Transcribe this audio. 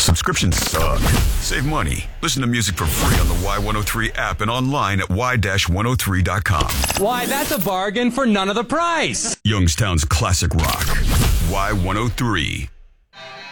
Subscriptions suck. Save money. Listen to music for free on the Y103 app and online at y-103.com. Why, that's a bargain for none of the price. Youngstown's classic rock. Y103.